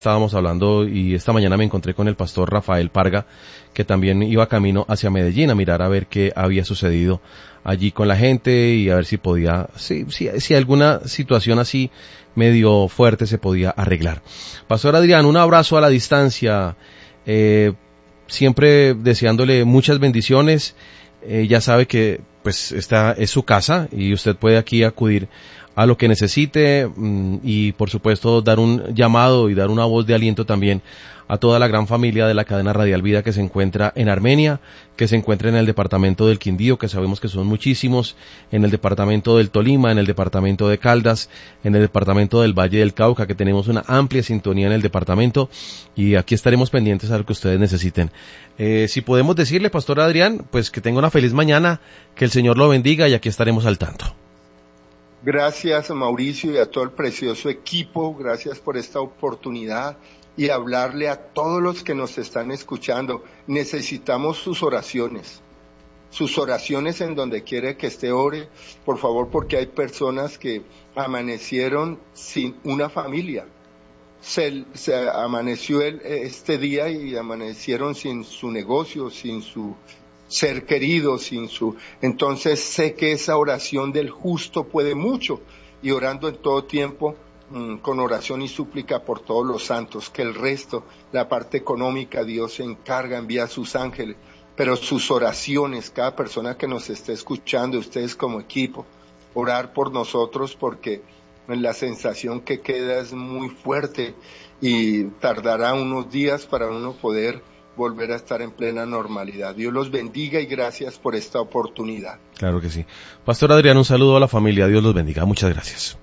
Estábamos hablando y esta mañana me encontré con el pastor Rafael Parga, que también iba camino hacia Medellín a mirar a ver qué había sucedido allí con la gente y a ver si podía, si alguna situación así medio fuerte se podía arreglar. Pastor Adrián, un abrazo a la distancia, siempre deseándole muchas bendiciones. Ya sabe que pues esta es su casa y usted puede aquí acudir a lo que necesite y por supuesto dar un llamado y dar una voz de aliento también a toda la gran familia de la cadena Radial Vida que se encuentra en Armenia, que se encuentra en el departamento del Quindío, que sabemos que son muchísimos, en el departamento del Tolima, en el departamento de Caldas, en el departamento del Valle del Cauca, que tenemos una amplia sintonía en el departamento y aquí estaremos pendientes a lo que ustedes necesiten. Si podemos decirle, Pastor Adrián, pues que tenga una feliz mañana, que el Señor lo bendiga y aquí estaremos al tanto. Gracias a Mauricio y a todo el precioso equipo, gracias por esta oportunidad y hablarle a todos los que nos están escuchando. Necesitamos sus oraciones en donde quiera que esté, ore, por favor, porque hay personas que amanecieron sin una familia. Se amaneció este día y amanecieron sin su negocio, sin su ser querido, entonces sé que esa oración del justo puede mucho, y orando en todo tiempo, con oración y súplica por todos los santos, que el resto, la parte económica, Dios se encarga, envía a sus ángeles, pero sus oraciones, cada persona que nos esté escuchando, ustedes como equipo, orar por nosotros, porque la sensación que queda es muy fuerte y tardará unos días para uno poder volver a estar en plena normalidad. Dios los bendiga y gracias por esta oportunidad. Claro que sí. Pastor Adrián, un saludo a la familia. Dios los bendiga. Muchas gracias.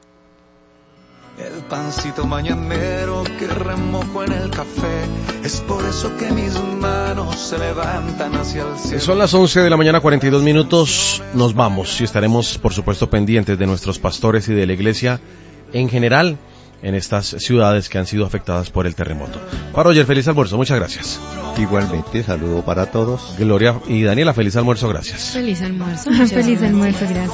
El pancito mañanero que remojo en el café, es por eso que mis manos se levantan hacia el cielo. Son las 11 de la mañana, 42 minutos. Nos vamos y estaremos, por supuesto, pendientes de nuestros pastores y de la iglesia en general en estas ciudades que han sido afectadas por el terremoto. Para Roger, feliz almuerzo, muchas gracias. Igualmente, saludo para todos. Gloria y Daniela, feliz almuerzo, gracias. Feliz almuerzo, gracias.